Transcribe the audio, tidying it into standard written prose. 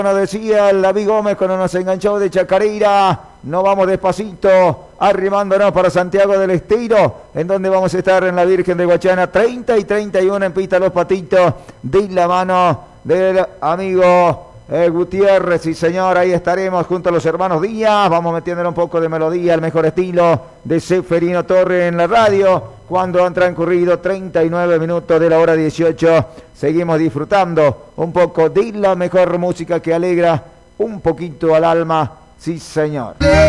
Nos decía el David Gómez cuando nos enganchó de Chacarera, nos vamos despacito, arrimándonos para Santiago del Estero, en donde vamos a estar en la Virgen de Guachana, 30 y 31 en pista Los Patitos, de la mano del amigo Gutiérrez, sí señor, ahí estaremos junto a los hermanos Díaz, vamos metiéndole un poco de melodía, el mejor estilo de Seferino Torre en la radio, cuando han transcurrido 39 minutos de la hora 18, seguimos disfrutando un poco de la mejor música que alegra un poquito al alma, sí señor.